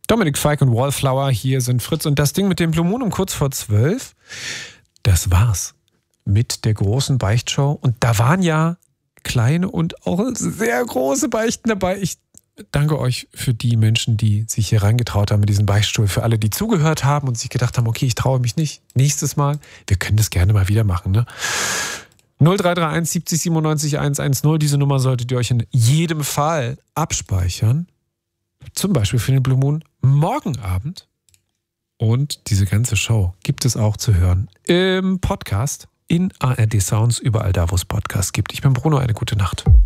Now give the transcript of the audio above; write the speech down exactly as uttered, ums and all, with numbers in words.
Dominik Fike und Wallflower, hier sind Fritz und das Ding mit dem Blue Moon um kurz vor zwölf. Das war's mit der großen Beichtshow. Und da waren ja kleine und auch sehr große Beichten dabei. Ich danke euch für die Menschen, die sich hier reingetraut haben mit diesem Beichtstuhl. Für alle, die zugehört haben und sich gedacht haben, okay, ich traue mich nicht. Nächstes Mal, wir können das gerne mal wieder machen, ne? null drei drei eins siebzig siebenundneunzig hundertzehn. Diese Nummer solltet ihr euch in jedem Fall abspeichern. Zum Beispiel für den Blue Moon morgen Abend. Und diese ganze Show gibt es auch zu hören im Podcast, in A R D Sounds, überall da, wo es Podcasts gibt. Ich bin Bruno, eine gute Nacht.